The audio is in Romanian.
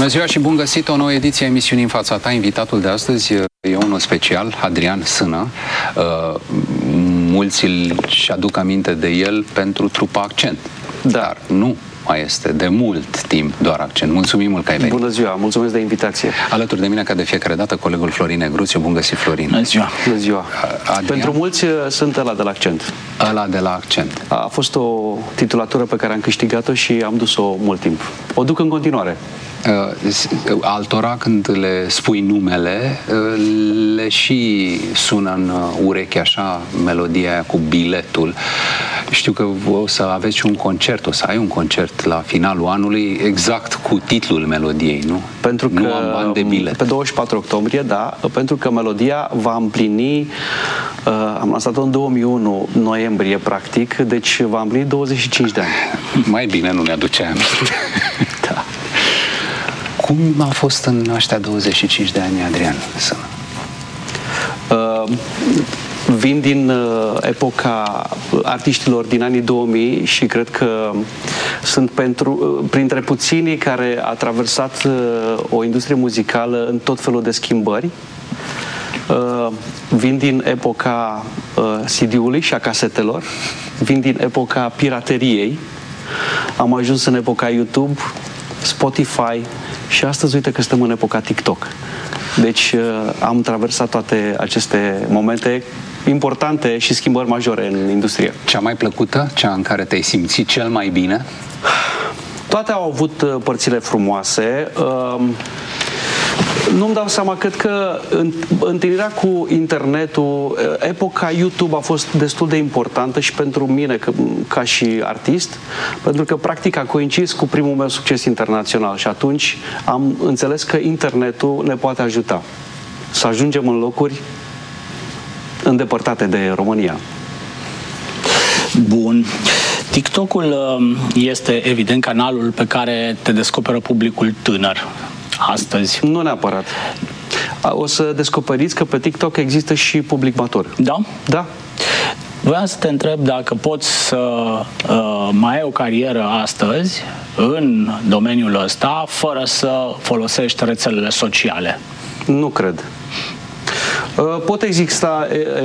Bună ziua și bun găsit o nouă ediție a emisiunii În fața ta. Invitatul de astăzi e unul special, Adrian Sână. Mulți își aduc aminte de el pentru trupa Accent. Dar nu mai este de mult timp doar Accent. Mulțumim mult că ai venit. Bună ziua, mulțumesc de invitație. Alături de mine, ca de fiecare dată, colegul Florin Negruțiu. Bun găsit, Florin. Bună ziua. Bună ziua. Adrian? Pentru mulți sunt ăla de la Accent. Ăla de la Accent. A fost o titulatură pe care am câștigat-o și am dus-o mult timp. O duc în continuare. Altora, când le spui numele, le și sună în ureche așa melodia aia cu biletul. Știu că o să aveți și un concert, o să ai un concert la finalul anului exact cu titlul melodiei, nu? Pentru că nu am bani de bilet. Pe 24 octombrie, da, pentru că melodia va împlini, am lansat-o în 2001, noiembrie, practic, deci va împlini 25 de ani. Mai bine nu ne aduce aminte. Da. Cum a fost în ăștia 25 de ani, Adrian Sână? Vin din epoca artiștilor din anii 2000 și cred că sunt printre puținii care a traversat o industrie muzicală în tot felul de schimbări. Vin din epoca CD-ului și a casetelor, vin din epoca pirateriei, am ajuns în epoca YouTube, Spotify și astăzi uite că suntem în epoca TikTok. Deci am traversat toate aceste momente importante și schimbări majore în industrie. Cea mai plăcută? Cea în care te-ai simțit cel mai bine? Toate au avut părțile frumoase. Nu-mi dau seama, cred că întâlnirea cu internetul, epoca YouTube a fost destul de importantă și pentru mine ca și artist, pentru că practic a coincis cu primul meu succes internațional și atunci am înțeles că internetul ne poate ajuta să ajungem în locuri îndepărtate de România. Bun. TikTok-ul este evident canalul pe care te descoperă publicul tânăr astăzi. Nu neapărat. O să descoperiți că pe TikTok există și public matur. Da? Da. Voiam să te întreb dacă poți să mai ai o carieră astăzi în domeniul ăsta fără să folosești rețelele sociale. Nu cred. Pot exista